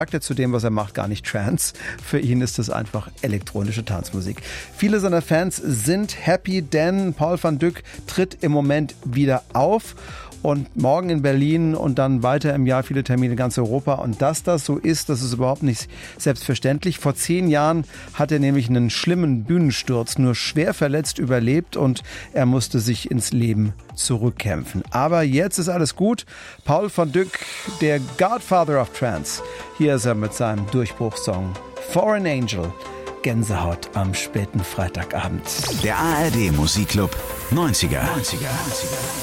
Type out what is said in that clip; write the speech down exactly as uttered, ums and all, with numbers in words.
sagt er zu dem, was er macht, gar nicht Trance. Für ihn ist es einfach elektronische Tanzmusik. Viele seiner Fans sind happy, denn Paul van Dyk tritt im Moment wieder auf. Und morgen in Berlin und dann weiter im Jahr viele Termine in ganz Europa. Und dass das so ist, das ist überhaupt nicht selbstverständlich. Vor zehn Jahren hat er nämlich einen schlimmen Bühnensturz nur schwer verletzt überlebt und er musste sich ins Leben zurückkämpfen. Aber jetzt ist alles gut. Paul van Dyk, der Godfather of Trance. Hier ist er mit seinem Durchbruchssong For an Angel. Gänsehaut am späten Freitagabend. Der A R D Musikclub neunziger.